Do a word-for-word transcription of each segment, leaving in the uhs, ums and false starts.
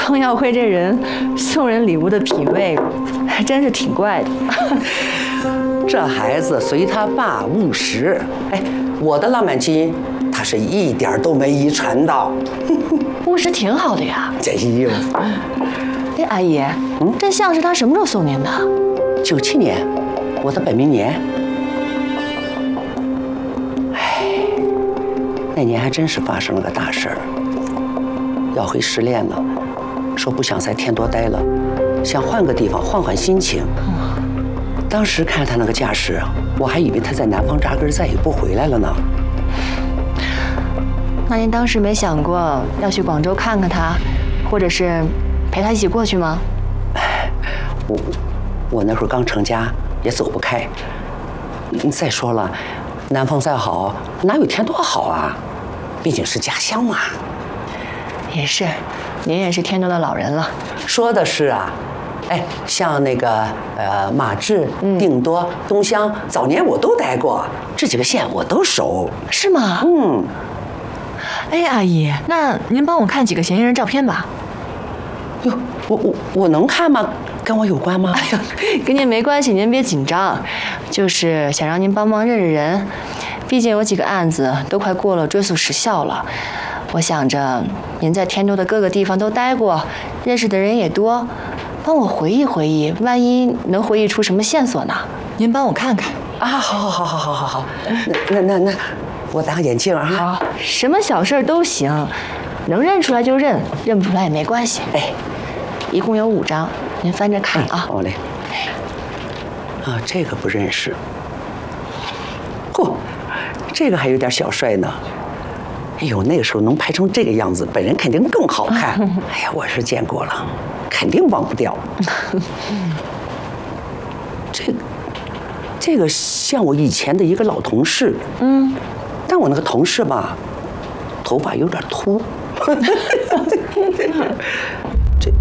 孟耀辉这人送人礼物的品味还真是挺怪的。 这孩子随他爸务实，哎，我的浪漫基因他是一点都没遗传到。 务实挺好的呀。 哎呦， 哎，阿姨，嗯，这像是他什么时候送您的？ 九七年，我的本命年。哎，那年还真是发生了个大事儿。耀辉失恋了，说不想在天多待了，想换个地方换换心情。当时看他那个架势，我还以为他在南方扎根，再也不回来了呢。 那您当时没想过要去广州看看他，或者是陪他一起过去吗？ 我我那会儿刚成家，也走不开。再说了，南方再好，哪有天多好啊？毕竟是家乡嘛。 也是，您也是天多的老人了。 说的是啊。哎，像那个呃马治、定多、东乡，早年我都待过，这几个县我都熟。 是吗？ 嗯。 哎，阿姨，那您帮我看几个嫌疑人照片吧。 哟，我我我能看吗？跟我有关吗？ 哎呀，跟您没关系，您别紧张，就是想让您帮忙认认人，毕竟有几个案子都快过了追诉时效了。我想着您在天州的各个地方都待过，认识的人也多。帮我回忆回忆，万一能回忆出什么线索呢？您帮我看看啊！好好好好好好好，那那那那，我戴个眼镜啊！ 好，什么小事都行，能认出来就认，认不出来也没关系。哎，一共有五张，您翻着看啊。 好嘞。啊，这个不认识。嚯，这个还有点小帅呢。哎呦，那个时候能拍成这个样子，本人肯定更好看。哎呀，我是见过了。肯定忘不掉。这个，这个像我以前的一个老同事。嗯，但我那个同事吧，头发有点秃。这，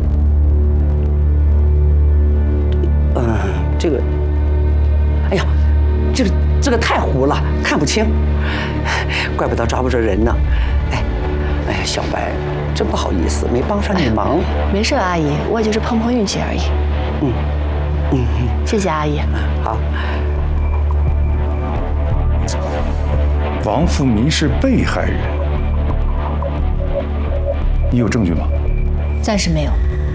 嗯，这个，哎呀，这个这个太糊了，看不清，怪不得抓不着人呢。哎，哎呀，小白。真不好意思，没帮上你忙。 哎、没事，阿姨，我也就是碰碰运气而已。嗯，嗯，谢谢阿姨。 好。 王富民是被害人，你有证据吗？ 暂时没有。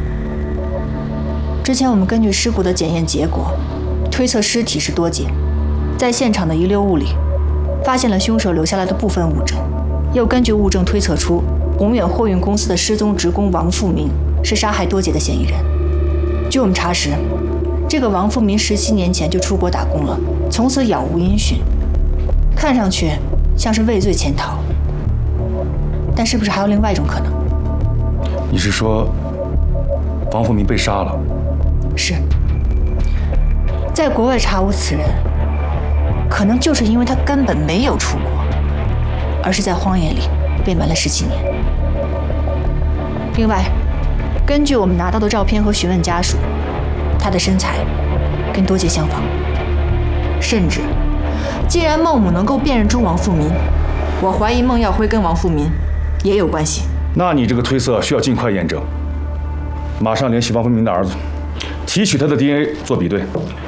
之前我们根据尸骨的检验结果，推测尸体是多劫，在现场的遗留物里，发现了凶手留下来的部分物证，又根据物证推测出。宏远货运公司的失踪职工王富民是杀害多劫的嫌疑人。据我们查实，这个王富民十七年前就出国打工了，从此杳无音讯，看上去像是畏罪潜逃。但是不是还有另外一种可能？ 你是说，王富民被杀了？ 是。在国外查无此人，可能就是因为他根本没有出国，而是在荒野里被埋了十七年。另外，根据我们拿到的照片和询问家属，他的身材跟多杰相仿。甚至，既然孟母能够辨认出王富民，我怀疑孟耀辉跟王富民也有关系。 那你这个推测需要尽快验证，马上联系王富民的儿子，提取他的 D N A 做比对。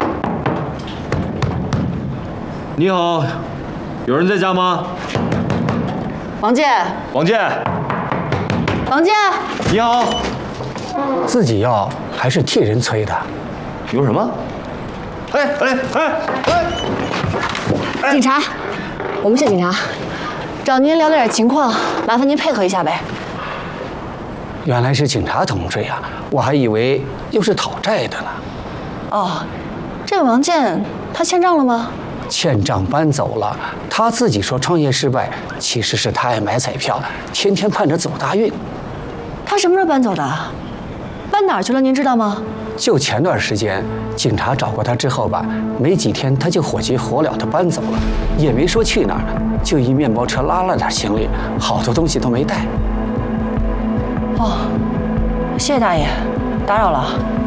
你好，有人在家吗？ 王健， 王健， 王健， 你好。 自己要还是替人催的？ 有什么？哎哎哎哎！警察，我们是警察，找您了解点情况，麻烦您配合一下呗。 原来是警察同志呀，我还以为又是讨债的呢。 哦，这个王健他欠账了吗？ 欠账搬走了，他自己说创业失败，其实是他爱买彩票，天天盼着走大运。 他什么时候搬走的？搬哪儿去了？您知道吗？ 就前段时间，警察找过他之后吧，没几天他就火急火燎地搬走了，也没说去哪儿，就一面包车拉了点行李，好多东西都没带。 哦，谢谢大爷，打扰了。